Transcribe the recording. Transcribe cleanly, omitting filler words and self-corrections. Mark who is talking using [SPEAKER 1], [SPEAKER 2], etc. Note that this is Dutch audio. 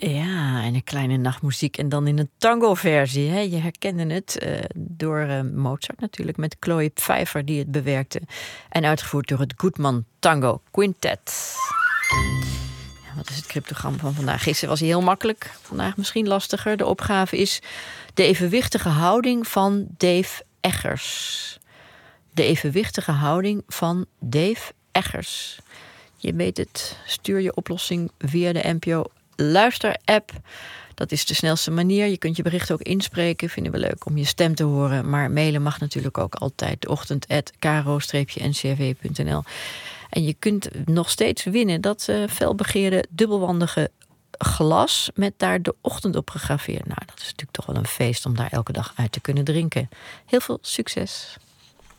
[SPEAKER 1] Ja, en een kleine nachtmuziek en dan in een tango-versie. Hè? Je herkende het door Mozart natuurlijk, met Chloe Pfeiffer die het bewerkte. En uitgevoerd door het Goodman Tango Quintet. Ja, wat is het cryptogram van vandaag? Gisteren was hij heel makkelijk, vandaag misschien lastiger. De opgave is de evenwichtige houding van Dave Eggers. De evenwichtige houding van Dave Eggers. Je weet het, stuur je oplossing via de NPO Luister-app. Dat is de snelste manier. Je kunt je bericht ook inspreken. Vinden we leuk om je stem te horen. Maar mailen mag natuurlijk ook altijd. deochtend@kro-ncrv.nl. En je kunt nog steeds winnen dat felbegeerde dubbelwandige glas met daar de ochtend op gegraveerd. Nou, dat is natuurlijk toch wel een feest om daar elke dag uit te kunnen drinken. Heel veel succes.